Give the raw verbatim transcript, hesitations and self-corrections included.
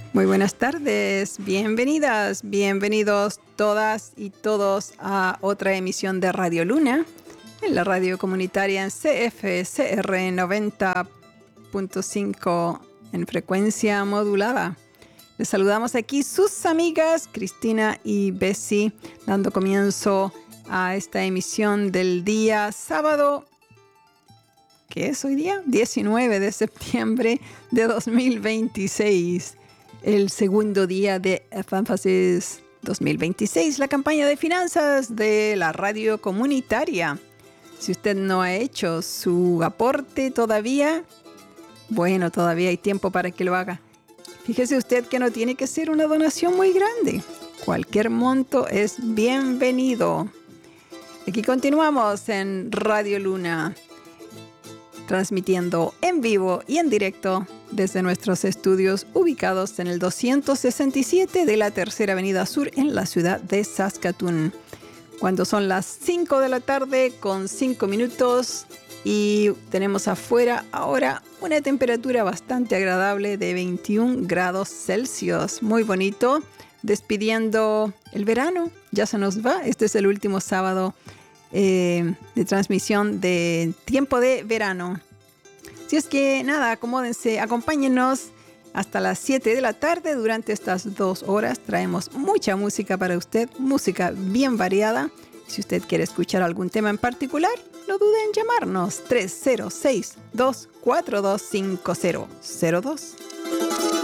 Muy buenas tardes, bienvenidas, bienvenidos todas y todos a otra emisión de Radio Luna, en la radio comunitaria en C F C R noventa punto cinco en frecuencia modulada. Les saludamos aquí sus amigas Cristina y Bessie, dando comienzo a esta emisión del día sábado, ¿qué es hoy día? diecinueve de septiembre de dos mil veintiséis. El segundo día de Énfasis dos mil veintiséis, la campaña de finanzas de la radio comunitaria. Si usted no ha hecho su aporte todavía, bueno, todavía hay tiempo para que lo haga. Fíjese usted que no tiene que ser una donación muy grande. Cualquier monto es bienvenido. Aquí continuamos en Radio Luna, transmitiendo en vivo y en directo desde nuestros estudios ubicados en el doscientos sesenta y siete de la Tercera Avenida Sur en la ciudad de Saskatoon. Cuando son las cinco de la tarde con cinco minutos y tenemos afuera ahora una temperatura bastante agradable de veintiún grados Celsius. Muy bonito, despidiendo el verano. Ya se nos va. Este es el último sábado eh, de transmisión de tiempo de verano. Si es que nada, acomódense, acompáñenos hasta las siete de la tarde. Durante estas dos horas traemos mucha música para usted, música bien variada. Si usted quiere escuchar algún tema en particular, no dude en llamarnos tres cero seis, dos cuatro dos, cinco cero cero dos.